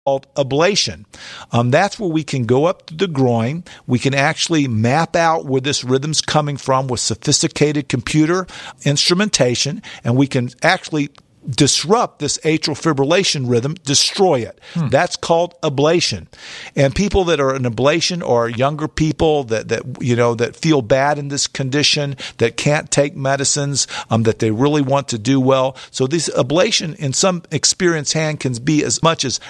called ablation. That's where we can go up to the groin. We can actually map out where this rhythm's coming from with sophisticated computer instrumentation, and we can actually disrupt this atrial fibrillation rhythm, destroy it. That's called ablation. And people that are in ablation or younger people that feel bad in this condition, that can't take medicines, that they really want to do well. So this ablation in some experienced hand can be as much as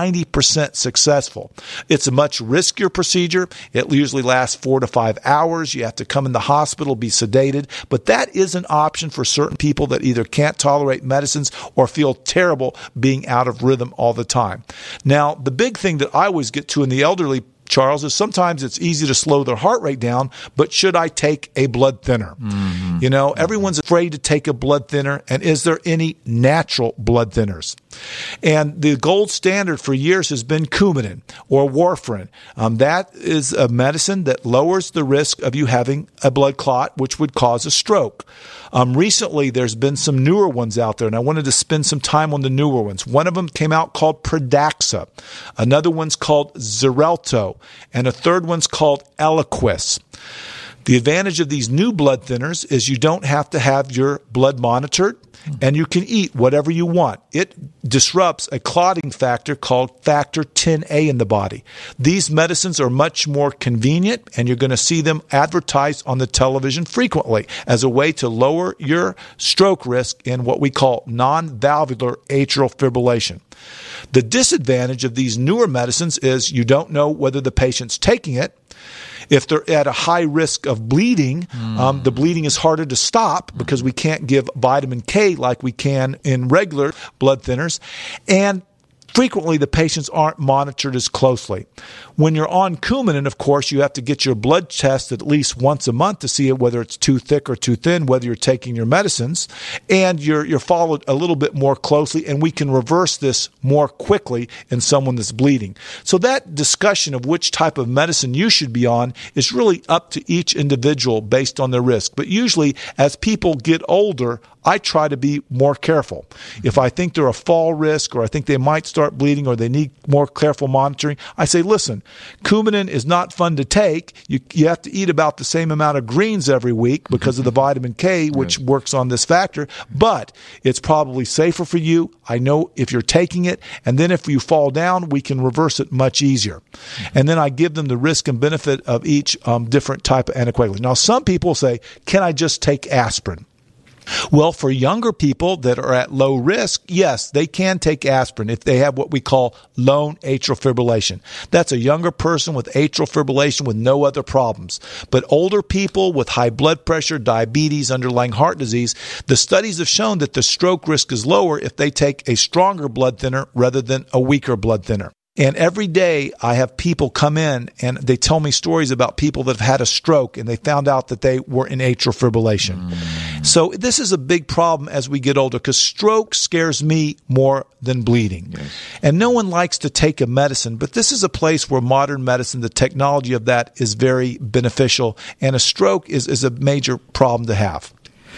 90% successful. It's a much riskier procedure. It usually lasts 4 to 5 hours. You have to come in the hospital, be sedated. But that is an option for certain people that either can't tolerate medicines or feel terrible being out of rhythm all the time. Now, the big thing that I always get to in the elderly, Charles, is sometimes it's easy to slow their heart rate down, but should I take a blood thinner? Everyone's afraid to take a blood thinner, and is there any natural blood thinners? And the gold standard for years has been Coumadin or warfarin. That is a medicine that lowers the risk of you having a blood clot, which would cause a stroke. Recently, there's been some newer ones out there, and I wanted to spend some time on the newer ones. One of them came out called Pradaxa. Another one's called Xarelto. And a third one's called Eliquis. The advantage of these new blood thinners is you don't have to have your blood monitored, and you can eat whatever you want. It disrupts a clotting factor called factor 10A in the body. These medicines are much more convenient, and you're going to see them advertised on the television frequently as a way to lower your stroke risk in what we call non-valvular atrial fibrillation. The disadvantage of these newer medicines is you don't know whether the patient's taking it. If they're at a high risk of bleeding, the bleeding is harder to stop because we can't give vitamin K like we can in regular blood thinners. And frequently, the patients aren't monitored as closely. When you're on Coumadin, of course, you have to get your blood tested at least once a month to see whether it's too thick or too thin, whether you're taking your medicines, and you're followed a little bit more closely, and we can reverse this more quickly in someone that's bleeding. So that discussion of which type of medicine you should be on is really up to each individual based on their risk. But usually, as people get older, I try to be more careful. If I think they're a fall risk, or I think they might start bleeding, or they need more careful monitoring, I say, listen, Coumadin is not fun to take. You have to eat about the same amount of greens every week because of the vitamin K, which works on this factor, but it's probably safer for you. I know if you're taking it, and then if you fall down, we can reverse it much easier. And then I give them the risk and benefit of each different type of anticoagulant. Now, some people say, can I just take aspirin? Well, for younger people that are at low risk, yes, they can take aspirin if they have what we call lone atrial fibrillation. That's a younger person with atrial fibrillation with no other problems. But older people with high blood pressure, diabetes, underlying heart disease, the studies have shown that the stroke risk is lower if they take a stronger blood thinner rather than a weaker blood thinner. And every day I have people come in and they tell me stories about people that have had a stroke and they found out that they were in atrial fibrillation. So this is a big problem as we get older because stroke scares me more than bleeding. Yes. And no one likes to take a medicine, but this is a place where modern medicine, the technology of that is very beneficial, and a stroke is a major problem to have.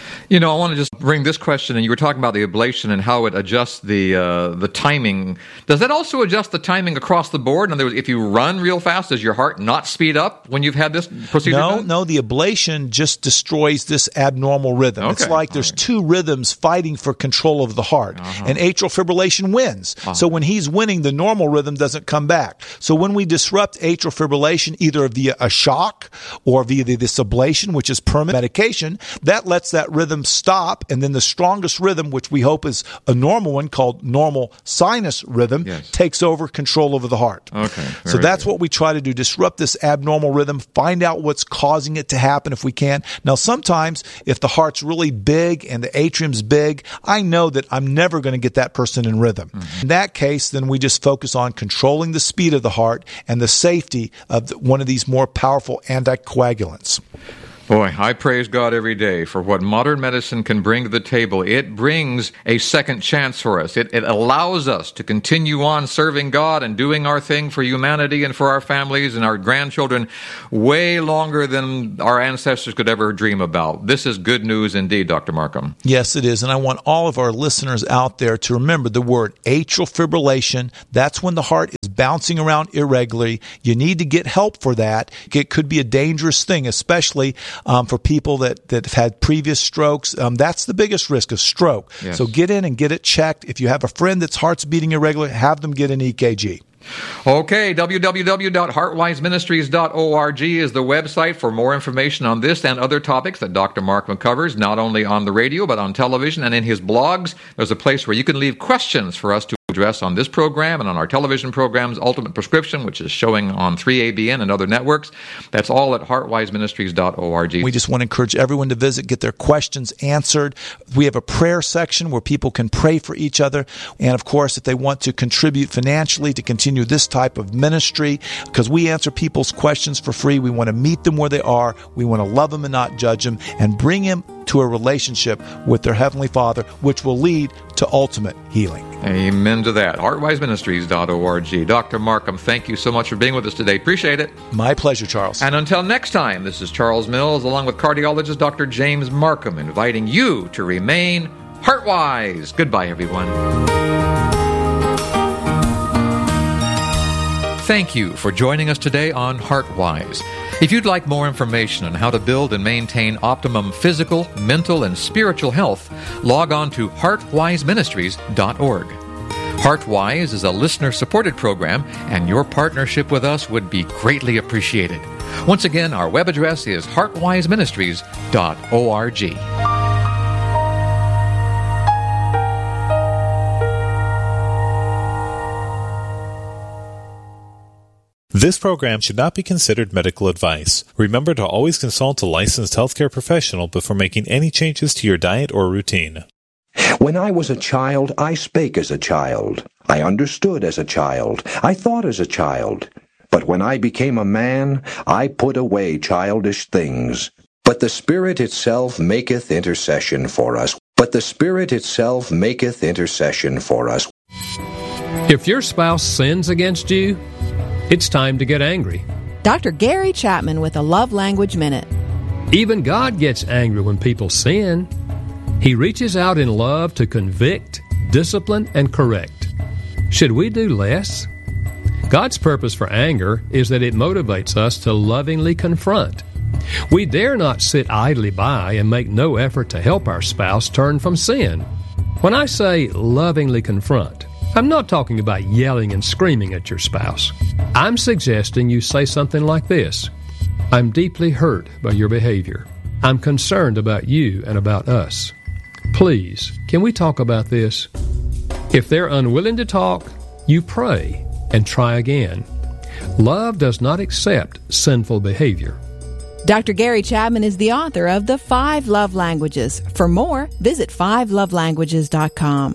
I want to just bring this question, and you were talking about the ablation and how it adjusts the timing. Does that also adjust the timing across the board? In other words, if you run real fast, does your heart not speed up when you've had this procedure done? No, the ablation just destroys this abnormal rhythm. Okay. It's like there's two rhythms fighting for control of the heart, and atrial fibrillation wins. So when he's winning, the normal rhythm doesn't come back. So when we disrupt atrial fibrillation, either via a shock or via this ablation, which is permanent medication, that lets that rhythm stop, and then the strongest rhythm, which we hope is a normal one called normal sinus rhythm, takes over control over the heart. So that's what we try to do, disrupt this abnormal rhythm, find out what's causing it to happen if we can. Now, sometimes if the heart's really big and the atrium's big, I know that I'm never going to get that person in rhythm. In that case, then we just focus on controlling the speed of the heart and the safety of one of these more powerful anticoagulants. Boy, I praise God every day for what modern medicine can bring to the table. It brings a second chance for us. It allows us to continue on serving God and doing our thing for humanity and for our families and our grandchildren way longer than our ancestors could ever dream about. This is good news indeed, Dr. Markham. Yes, it is. And I want all of our listeners out there to remember the word atrial fibrillation. That's when the heart is bouncing around irregularly. You need to get help for that. It could be a dangerous thing, especially for people that have had previous strokes. That's the biggest risk of stroke. Yes. So get in and get it checked. If you have a friend that's heart's beating irregular, have them get an EKG. Okay, www.heartwiseministries.org is the website for more information on this and other topics that Dr. Markham covers, not only on the radio, but on television and in his blogs. There's a place where you can leave questions for us to address on this program and on our television programs, Ultimate Prescription, which is showing on 3ABN and other networks. That's all at heartwiseministries.org. We just want to encourage everyone to visit, get their questions answered. We have a prayer section where people can pray for each other. And of course, if they want to contribute financially to continue this type of ministry, because we answer people's questions for free, we want to meet them where they are. We want to love them and not judge them, and bring them to a relationship with their Heavenly Father, which will lead to ultimate healing. Amen to that. heartwiseministries.org. Dr. Markham, thank you so much for being with us today. Appreciate it. My pleasure, Charles. And until next time, this is Charles Mills, along with cardiologist Dr. James Markham, inviting you to remain heart-wise. Goodbye, everyone. Thank you for joining us today on HeartWise. If you'd like more information on how to build and maintain optimum physical, mental, and spiritual health, log on to heartwiseministries.org. HeartWise is a listener-supported program, and your partnership with us would be greatly appreciated. Once again, our web address is heartwiseministries.org. This program should not be considered medical advice. Remember to always consult a licensed healthcare professional before making any changes to your diet or routine. When I was a child, I spake as a child. I understood as a child. I thought as a child. But when I became a man, I put away childish things. But the Spirit itself maketh intercession for us. But the Spirit itself maketh intercession for us. If your spouse sins against you, it's time to get angry. Dr. Gary Chapman with a Love Language Minute. Even God gets angry when people sin. He reaches out in love to convict, discipline, and correct. Should we do less? God's purpose for anger is that it motivates us to lovingly confront. We dare not sit idly by and make no effort to help our spouse turn from sin. When I say lovingly confront, I'm not talking about yelling and screaming at your spouse. I'm suggesting you say something like this: I'm deeply hurt by your behavior. I'm concerned about you and about us. Please, can we talk about this? If they're unwilling to talk, you pray and try again. Love does not accept sinful behavior. Dr. Gary Chapman is the author of The 5 Love Languages. For more, visit 5lovelanguages.com.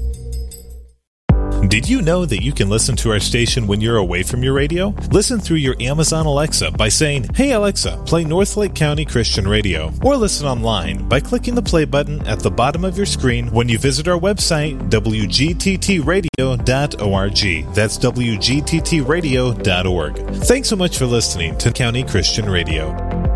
Did you know that you can listen to our station when you're away from your radio? Listen through your Amazon Alexa by saying, "Hey Alexa, play Northlake County Christian Radio." Or listen online by clicking the play button at the bottom of your screen when you visit our website, wgttradio.org. That's wgttradio.org. Thanks so much for listening to County Christian Radio.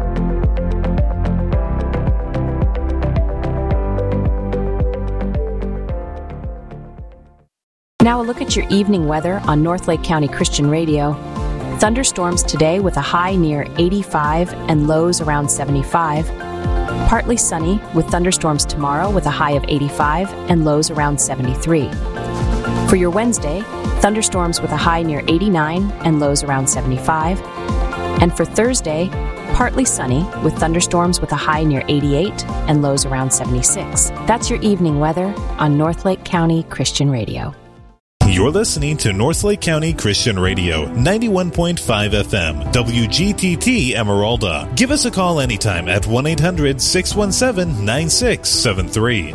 Now a look at your evening weather on Northlake County Christian Radio. Thunderstorms today with a high near 85 and lows around 75. Partly sunny with thunderstorms tomorrow with a high of 85 and lows around 73. For your Wednesday, thunderstorms with a high near 89 and lows around 75. And for Thursday, partly sunny with thunderstorms with a high near 88 and lows around 76. That's your evening weather on Northlake County Christian Radio. You're listening to Northlake County Christian Radio, 91.5 FM, WGTT Emeralda. Give us a call anytime at 1-800-617-9673.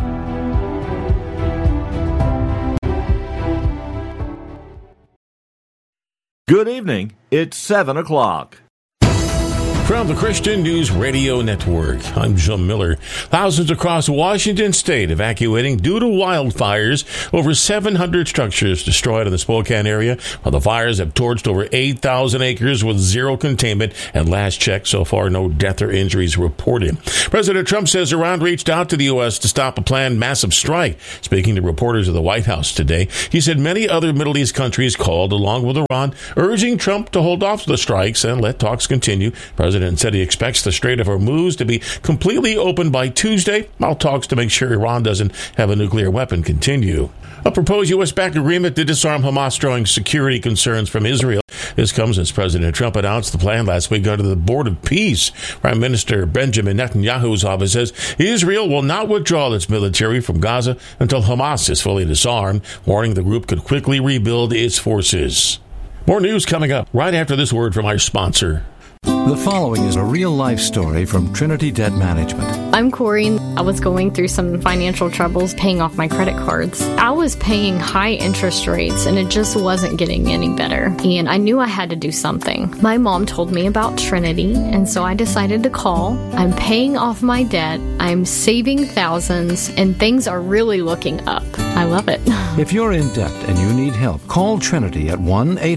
Good evening. It's 7 o'clock. From the Christian News Radio Network, I'm Jim Miller. Thousands across Washington state evacuating due to wildfires. Over 700 structures destroyed in the Spokane area, while the fires have torched over 8,000 acres with zero containment. And last check, so far, no death or injuries reported. President Trump says Iran reached out to the U.S. to stop a planned massive strike. Speaking to reporters at the White House today, he said many other Middle East countries called along with Iran, urging Trump to hold off the strikes and let talks continue. President said he expects the Strait of Hormuz to be completely open by Tuesday, while talks to make sure Iran doesn't have a nuclear weapon continue. A proposed U.S.-backed agreement to disarm Hamas drawing security concerns from Israel. This comes as President Trump announced the plan last week under the Board of Peace. Prime Minister Benjamin Netanyahu's office says Israel will not withdraw its military from Gaza until Hamas is fully disarmed, warning the group could quickly rebuild its forces. More news coming up right after this word from our sponsor. The following is a real-life story from Trinity Debt Management. I'm Corey. I was going through some financial troubles paying off my credit cards. I was paying high interest rates, and it just wasn't getting any better. And I knew I had to do something. My mom told me about Trinity, and so I decided to call. I'm paying off my debt. I'm saving thousands, and things are really looking up. I love it. If you're in debt and you need help, call Trinity at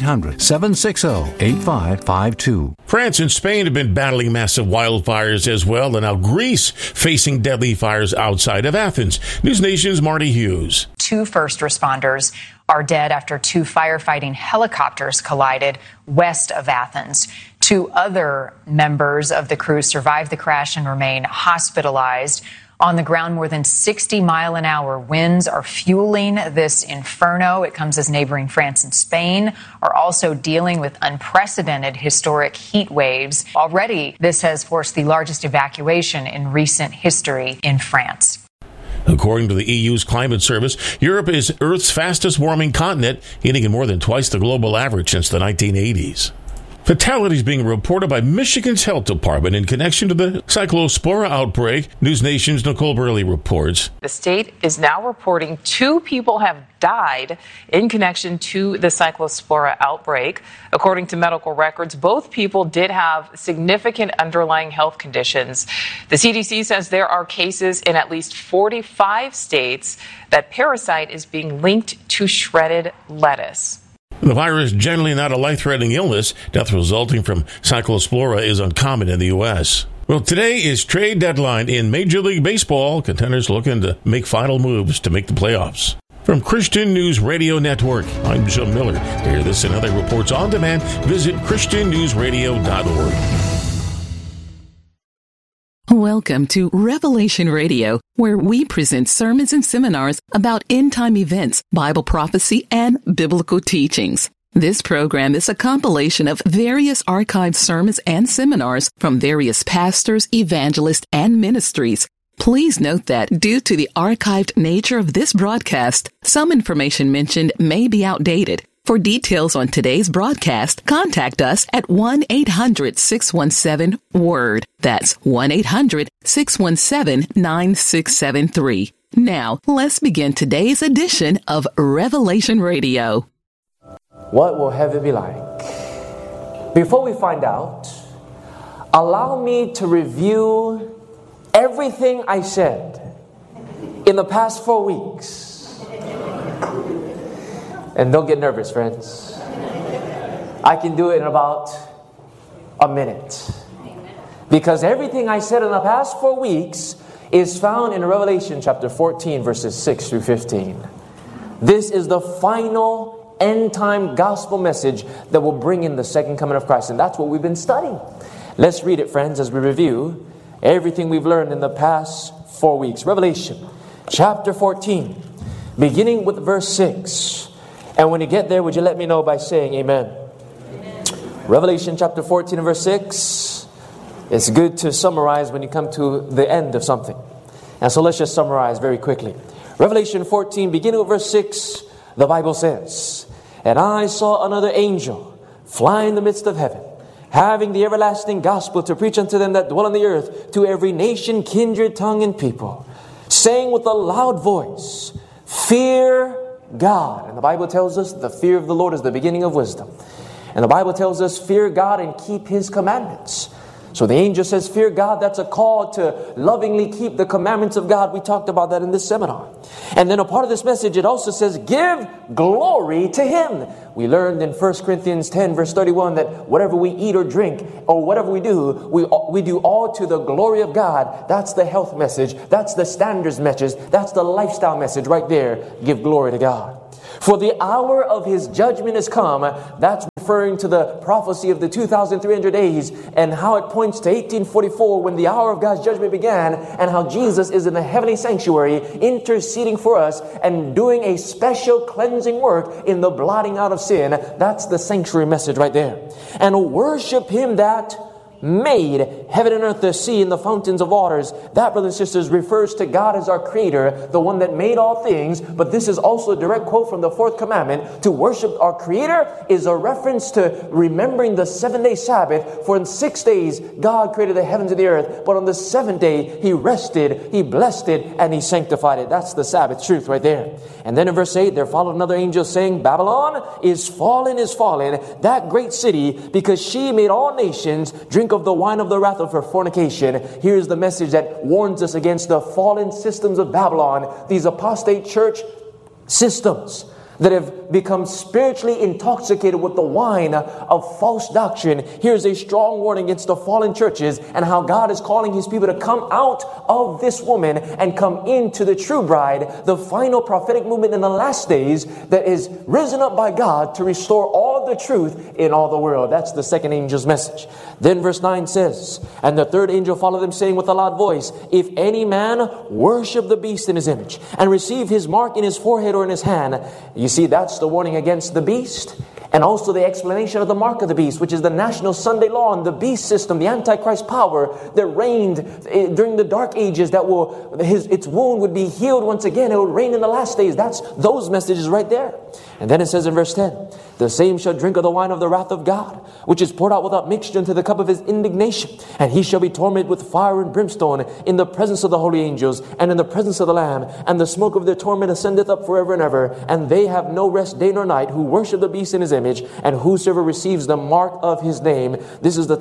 1-800-760-8552. France and Spain have been battling massive wildfires as well, and now Greece facing deadly fires outside of Athens. News Nation's Marty Hughes. 2 first responders are dead after 2 firefighting helicopters collided west of Athens. 2 other members of the crew survived the crash and remain hospitalized. On the ground, more than 60-mile-an-hour winds are fueling this inferno. It comes as neighboring France and Spain are also dealing with unprecedented historic heat waves. Already, this has forced the largest evacuation in recent history in France. According to the EU's climate service, Europe is Earth's fastest warming continent, heating at more than twice the global average since the 1980s. Fatalities being reported by Michigan's health department in connection to the Cyclospora outbreak. News Nation's Nicole Burley reports. The state is now reporting 2 people have died in connection to the Cyclospora outbreak. According to medical records, both people did have significant underlying health conditions. The CDC says there are cases in at least 45 states that parasite is being linked to shredded lettuce. The virus, generally not a life-threatening illness, death resulting from Cyclospora is uncommon in the U.S. Well, today is trade deadline in Major League Baseball. Contenders looking to make final moves to make the playoffs. From Christian News Radio Network, I'm Jim Miller. To hear this and other reports on demand, visit ChristianNewsRadio.org. Welcome to Revelation Radio, where we present sermons and seminars about end-time events, Bible prophecy, and biblical teachings. This program is a compilation of various archived sermons and seminars from various pastors, evangelists, and ministries. Please note that due to the archived nature of this broadcast, some information mentioned may be outdated. For details on today's broadcast, contact us at 1-800-617-WORD. That's 1-800-617-9673. Now, let's begin today's edition of Revelation Radio. What will heaven be like? Before we find out, allow me to review everything I said in the past 4 weeks. And don't get nervous, friends. I can do it in about a minute. Because everything I said in the past 4 weeks is found in Revelation chapter 14, verses 6 through 15. This is the final end-time gospel message that will bring in the second coming of Christ. And that's what we've been studying. Let's read it, friends, as we review everything we've learned in the past 4 weeks. Revelation chapter 14, beginning with verse 6. And when you get there, would you let me know by saying amen? Amen. Revelation chapter 14 and verse 6. It's good to summarize when you come to the end of something. And so let's just summarize very quickly. Revelation 14, beginning with verse 6, the Bible says, "And I saw another angel fly in the midst of heaven, having the everlasting gospel to preach unto them that dwell on the earth, to every nation, kindred, tongue, and people, saying with a loud voice, Fear God." And the Bible tells us the fear of the Lord is the beginning of wisdom. And the Bible tells us fear God and keep His commandments. So the angel says, fear God. That's a call to lovingly keep the commandments of God. We talked about that in this seminar. And then a part of this message, it also says, give glory to Him. We learned in 1 Corinthians 10 verse 31 that whatever we eat or drink or whatever we do all to the glory of God. That's the health message. That's the standards message. That's the lifestyle message right there. Give glory to God. For the hour of His judgment is come. That's referring to the prophecy of the 2,300 days and how it points to 1844 when the hour of God's judgment began, and how Jesus is in the heavenly sanctuary interceding for us and doing a special cleansing work in the blotting out of sin. That's the sanctuary message right there. And worship Him that made heaven and earth, the sea, and the fountains of waters. That, brothers and sisters, refers to God as our creator, the one that made all things. But this is also a direct quote from the fourth commandment. To worship our creator is a reference to remembering the 7-day Sabbath. For in 6 days, God created the heavens and the earth. But on the 7th day, He rested, He blessed it, and He sanctified it. That's the Sabbath truth right there. And then in verse 8, there followed another angel saying, Babylon is fallen, that great city, because she made all nations drink of the wine of the wrath of her fornication. Here's the message that warns us against the fallen systems of Babylon, these apostate church systems that have become spiritually intoxicated with the wine of false doctrine. Here's a strong warning against the fallen churches and how God is calling His people to come out of this woman and come into the true bride, the final prophetic movement in the last days that is risen up by God to restore all the truth in all the world. That's the second angel's message. Then verse 9 says, and the third angel followed them, saying with a loud voice, if any man worship the beast in his image and receive his mark in his forehead or in his hand. You see, that's the warning against the beast, and also the explanation of the mark of the beast, which is the national Sunday law and the beast system, the Antichrist power that reigned during the dark ages, that its wound would be healed once again. It will reign in the last days. That's those messages right there. And then it says in verse 10, the same shall drink of the wine of the wrath of God, which is poured out without mixture into the cup of His indignation. And he shall be tormented with fire and brimstone in the presence of the holy angels and in the presence of the Lamb. And the smoke of their torment ascendeth up forever and ever. And they have no rest day nor night who worship the beast in his image, and whosoever receives the mark of his name. This is the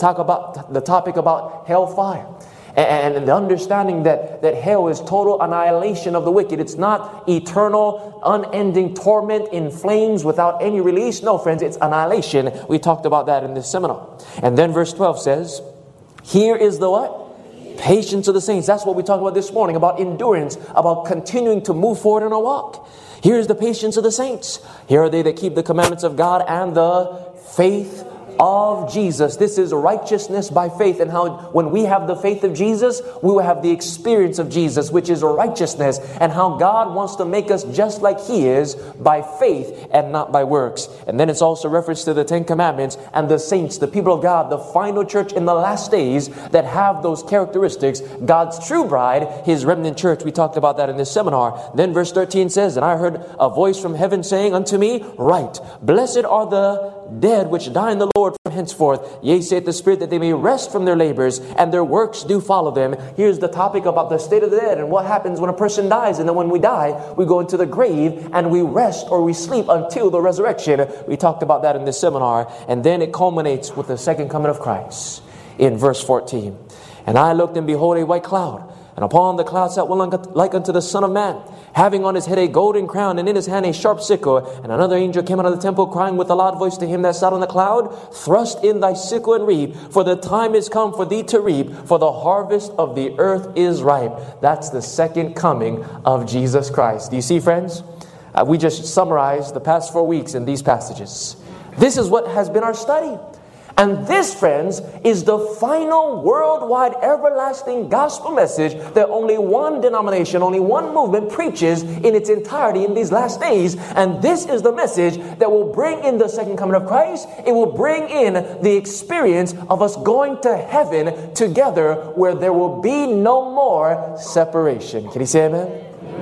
topic about hellfire. And the understanding that hell is total annihilation of the wicked. It's not eternal, unending torment in flames without any release. No, friends, it's annihilation. We talked about that in this seminar. And then verse 12 says, here is the what? Patience of the saints. That's what we talked about this morning, about endurance, about continuing to move forward in our walk. Here's the patience of the saints. Here are they that keep the commandments of God and the faith of Jesus. This is righteousness by faith, and how when we have the faith of Jesus, we will have the experience of Jesus, which is righteousness, and how God wants to make us just like He is by faith and not by works. And then it's also reference to the 10 Commandments and the saints, the people of God, the final church in the last days that have those characteristics. God's true bride, His remnant church. We talked about that in this seminar. Then verse 13 says, and I heard a voice from heaven saying unto me, write, blessed are the dead which die in the Lord from henceforth. Yea, saith the Spirit, that they may rest from their labors, and their works do follow them. Here's the topic about the state of the dead and what happens when a person dies. And then when we die, we go into the grave and we rest or we sleep until the resurrection. We talked about that in this seminar. And then it culminates with the second coming of Christ in verse 14. And I looked, and behold, a white cloud, and upon the cloud sat one like unto the Son of Man, having on his head a golden crown, and in his hand a sharp sickle. And another angel came out of the temple, crying with a loud voice to him that sat on the cloud, thrust in thy sickle and reap, for the time is come for thee to reap, for the harvest of the earth is ripe. That's the second coming of Jesus Christ. Do you see, friends? We just summarized the past 4 weeks in these passages. This is what has been our study. And this, friends, is the final worldwide everlasting gospel message that only one denomination, only one movement preaches in its entirety in these last days. And this is the message that will bring in the second coming of Christ. It will bring in the experience of us going to heaven together, where there will be no more separation. Can you say amen?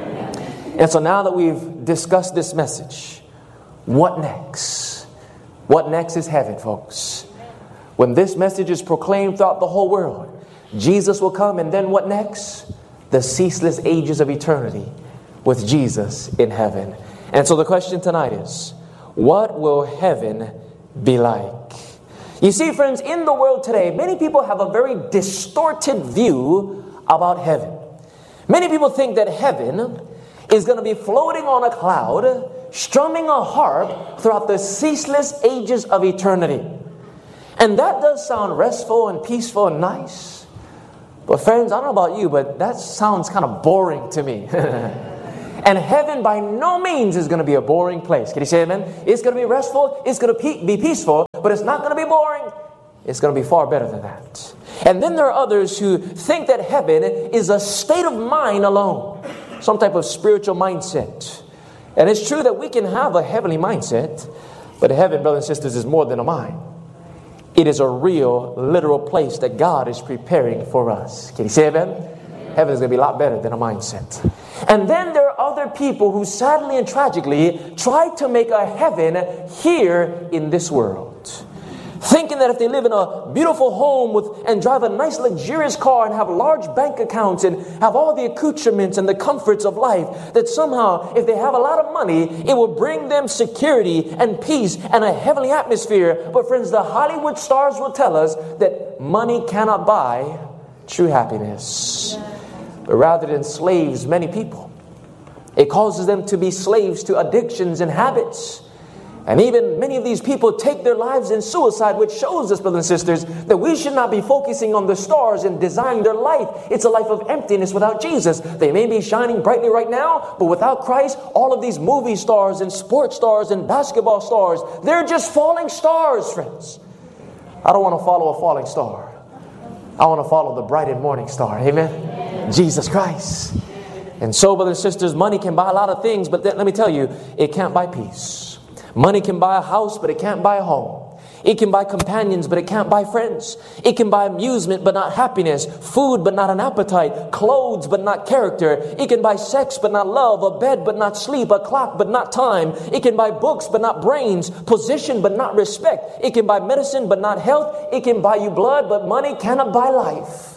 Amen. And so now that we've discussed this message, what next? What next is heaven, folks? When this message is proclaimed throughout the whole world, Jesus will come, and then what next? The ceaseless ages of eternity with Jesus in heaven. And so the question tonight is, what will heaven be like? You see, friends, in the world today, many people have a very distorted view about heaven. Many people think that heaven is going to be floating on a cloud, strumming a harp throughout the ceaseless ages of eternity. And that does sound restful and peaceful and nice. But friends, I don't know about you, but that sounds kind of boring to me. And heaven by no means is going to be a boring place. Can you say amen? It's going to be restful, it's going to be peaceful, but it's not going to be boring. It's going to be far better than that. And then there are others who think that heaven is a state of mind alone, some type of spiritual mindset. And it's true that we can have a heavenly mindset, but heaven, brothers and sisters, is more than a mind. It is a real, literal place that God is preparing for us. Can you say amen? Heaven is going to be a lot better than a mindset. And then there are other people who sadly and tragically try to make a heaven here in this world. Thinking that if they live in a beautiful home and drive a nice luxurious car and have large bank accounts and have all the accoutrements and the comforts of life, that somehow if they have a lot of money, it will bring them security and peace and a heavenly atmosphere. But friends, the Hollywood stars will tell us that money cannot buy true happiness. But rather it enslaves many people. It causes them to be slaves to addictions and habits. And even many of these people take their lives in suicide, which shows us, brothers and sisters, that we should not be focusing on the stars and desiring their life. It's a life of emptiness without Jesus. They may be shining brightly right now, but without Christ, all of these movie stars and sports stars and basketball stars, they're just falling stars, friends. I don't want to follow a falling star. I want to follow the bright and morning star. Amen? Jesus Christ. And so, brothers and sisters, money can buy a lot of things, but let me tell you, it can't buy peace. Money can buy a house, but it can't buy a home. It can buy companions, but it can't buy friends. It can buy amusement, but not happiness. Food, but not an appetite. Clothes, but not character. It can buy sex, but not love. A bed, but not sleep. A clock, but not time. It can buy books, but not brains. Position, but not respect. It can buy medicine, but not health. It can buy you blood, but money cannot buy life.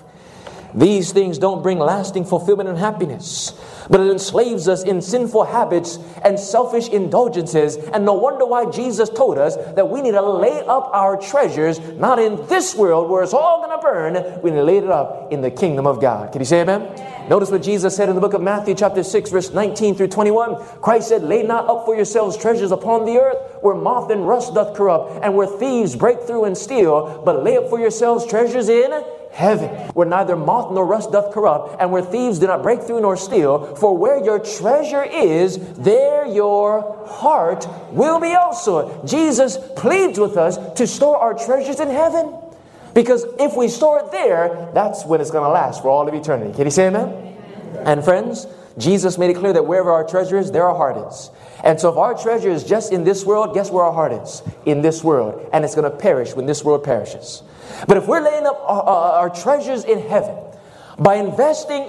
These things don't bring lasting fulfillment and happiness, but it enslaves us in sinful habits and selfish indulgences. And no wonder why Jesus told us that we need to lay up our treasures, not in this world where it's all going to burn. We need to lay it up in the kingdom of God. Can you say amen? Notice what Jesus said in the book of Matthew chapter 6, verse 19 through 21. Christ said, "Lay not up for yourselves treasures upon the earth, where moth and rust doth corrupt, and where thieves break through and steal, but lay up for yourselves treasures in heaven, where neither moth nor rust doth corrupt, and where thieves do not break through nor steal. For where your treasure is, there your heart will be also." Jesus pleads with us to store our treasures in heaven. Because if we store it there, that's when it's going to last for all of eternity. Can you say amen? And friends, Jesus made it clear that wherever our treasure is, there our heart is. And so if our treasure is just in this world, guess where our heart is? In this world. And it's going to perish when this world perishes. But if we're laying up our treasures in heaven, by investing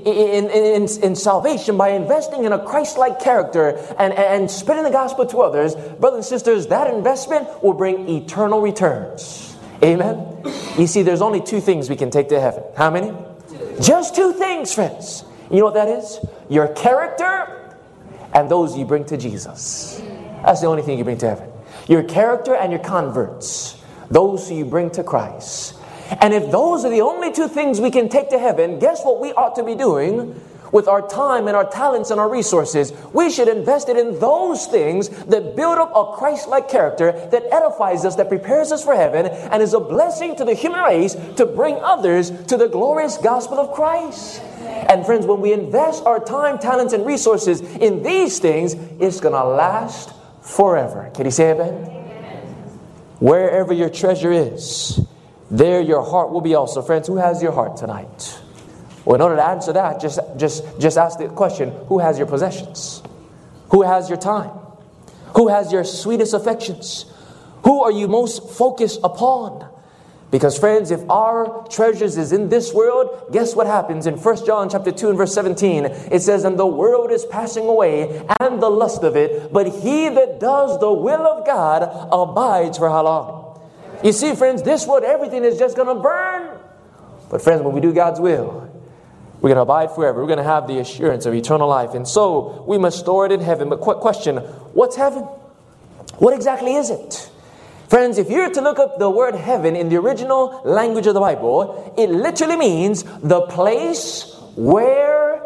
in salvation, by investing in a Christ-like character and spreading the gospel to others, brothers and sisters, that investment will bring eternal returns. Amen? You see, there's only two things we can take to heaven. How many? Just two things, friends. You know what that is? Your character and those you bring to Jesus. That's the only thing you bring to heaven. Your character and your converts. Those who you bring to Christ. And if those are the only two things we can take to heaven, guess what we ought to be doing with our time and our talents and our resources? We should invest it in those things that build up a Christ-like character, that edifies us, that prepares us for heaven, and is a blessing to the human race to bring others to the glorious gospel of Christ. And friends, when we invest our time, talents, and resources in these things, it's going to last forever. Can you say amen? Wherever your treasure is, there your heart will be also. Friends, who has your heart tonight? Well, in order to answer that, just ask the question, who has your possessions? Who has your time? Who has your sweetest affections? Who are you most focused upon? Because friends, if our treasures is in this world, guess what happens? In 1 John chapter 2 and verse 17, it says, "And the world is passing away, and the lust of it, but he that does the will of God abides for how long?" You see, friends, this world, everything is just going to burn. But friends, when we do God's will, we're going to abide forever. We're going to have the assurance of eternal life. And so we must store it in heaven. But question, what's heaven? What exactly is it? Friends, if you're to look up the word heaven in the original language of the Bible, it literally means the place where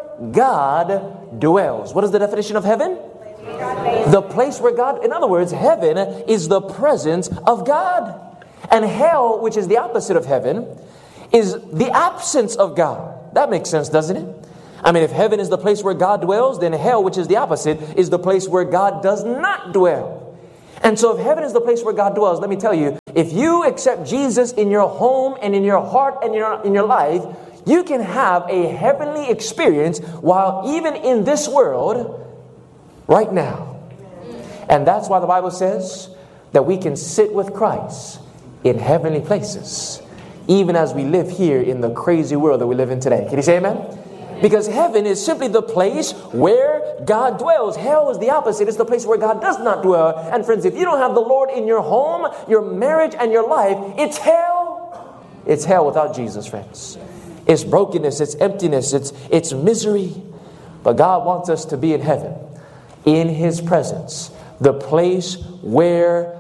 God dwells. What is the definition of heaven? The place where God, in other words, heaven is the presence of God. And hell, which is the opposite of heaven, is the absence of God. That makes sense, doesn't it? I mean, if heaven is the place where God dwells, then hell, which is the opposite, is the place where God does not dwell. And so if heaven is the place where God dwells, let me tell you, if you accept Jesus in your home and in your heart and in your life, you can have a heavenly experience while even in this world right now. And that's why the Bible says that we can sit with Christ in heavenly places, even as we live here in the crazy world that we live in today. Can you say amen? Because heaven is simply the place where God dwells. Hell is the opposite. It's the place where God does not dwell. And friends, if you don't have the Lord in your home, your marriage, and your life, it's hell. It's hell without Jesus, friends. It's brokenness, it's emptiness, it's misery. But God wants us to be in heaven, in His presence, the place where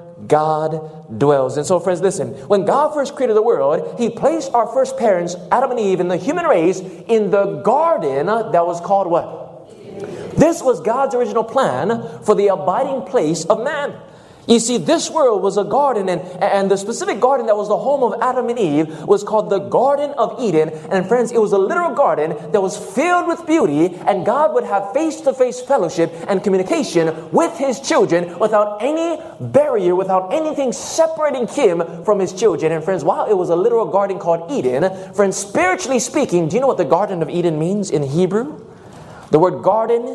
God dwells. And so, friends, listen. When God first created the world, He placed our first parents, Adam and Eve, and the human race in the garden that was called what? This was God's original plan for the abiding place of man. You see, this world was a garden, and the specific garden that was the home of Adam and Eve was called the Garden of Eden. And friends, it was a literal garden that was filled with beauty, and God would have face-to-face fellowship and communication with His children without any barrier, without anything separating Him from His children. And friends, while it was a literal garden called Eden, friends, spiritually speaking, do you know what the Garden of Eden means in Hebrew? The word garden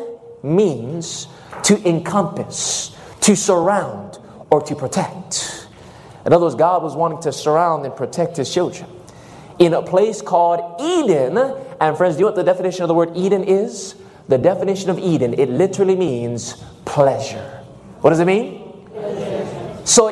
means to encompass, to surround, or to protect. In other words, God was wanting to surround and protect His children in a place called Eden. And friends, do you know what the definition of the word Eden is? The definition of Eden, it literally means pleasure. What does it mean? Pleasure. So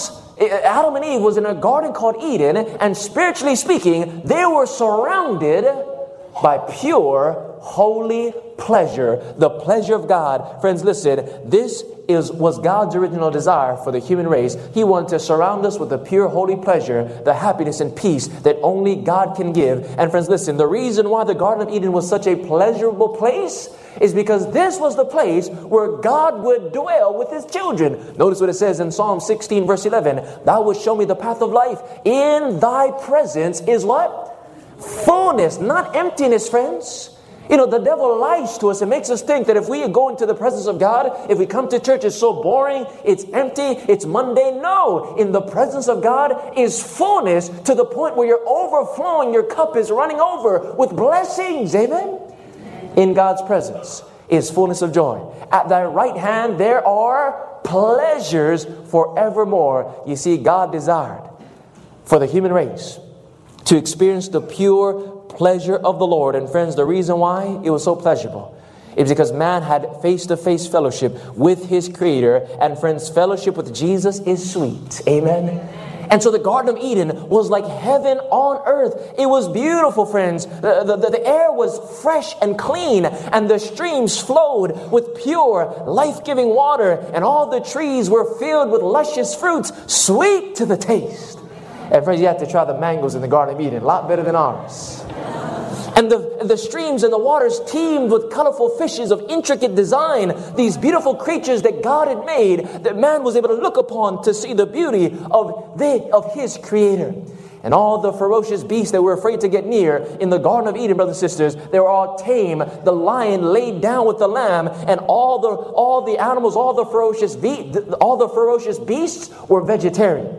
Adam and Eve was in a garden called Eden, and spiritually speaking, they were surrounded by pure, holy pleasure, the pleasure of God. Friends, listen, this was God's original desire for the human race. He wanted to surround us with the pure, holy pleasure, the happiness and peace that only God can give. And friends, listen, the reason why the Garden of Eden was such a pleasurable place is because this was the place where God would dwell with His children. Notice what it says in Psalm 16, verse 11. Thou wilt show me the path of life. In Thy presence is what? Fullness, not emptiness, friends. You know, the devil lies to us and makes us think that if we go into the presence of God, if we come to church, it's so boring, it's empty, it's mundane. No, in the presence of God is fullness to the point where you're overflowing, your cup is running over with blessings. Amen? In God's presence is fullness of joy. At Thy right hand there are pleasures forevermore. You see, God desired for the human race to experience the pure pleasure of the Lord. And friends, the reason why it was so pleasurable is because man had face-to-face fellowship with his Creator. And friends, fellowship with Jesus is sweet. Amen? And so the Garden of Eden was like heaven on earth. It was beautiful, friends. The air was fresh and clean, and the streams flowed with pure, life-giving water, and all the trees were filled with luscious fruits, sweet to the taste. And friends, you have to try the mangoes in the Garden of Eden. A lot better than ours. And the streams and the waters teemed with colorful fishes of intricate design. These beautiful creatures that God had made, that man was able to look upon to see the beauty of His Creator. And all the ferocious beasts that were afraid to get near in the Garden of Eden, brothers and sisters, they were all tame. The lion laid down with the lamb, and all the animals, all the ferocious beasts were vegetarian.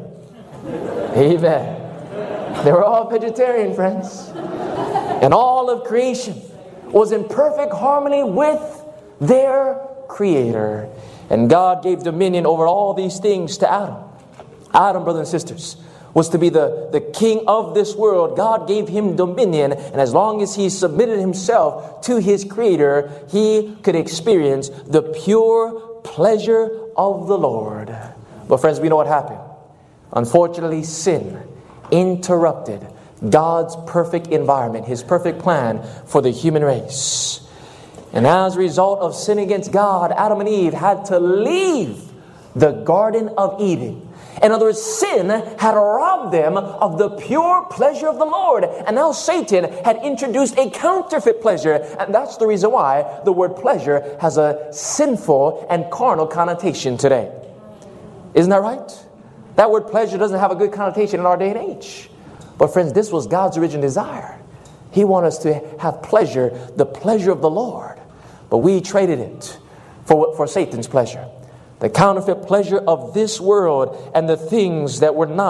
Amen. They were all vegetarian, friends. And all of creation was in perfect harmony with their Creator. And God gave dominion over all these things to Adam. Adam, brothers and sisters, was to be the king of this world. God gave him dominion. And as long as he submitted himself to his Creator, he could experience the pure pleasure of the Lord. But friends, we know what happened. Unfortunately, sin interrupted God's perfect environment, His perfect plan for the human race. And as a result of sin against God, Adam and Eve had to leave the Garden of Eden. In other words, sin had robbed them of the pure pleasure of the Lord. And now Satan had introduced a counterfeit pleasure. And that's the reason why the word pleasure has a sinful and carnal connotation today. Isn't that right? That word pleasure doesn't have a good connotation in our day and age. But friends, this was God's original desire. He wanted us to have pleasure, the pleasure of the Lord. But we traded it for Satan's pleasure. The counterfeit pleasure of this world and the things that were not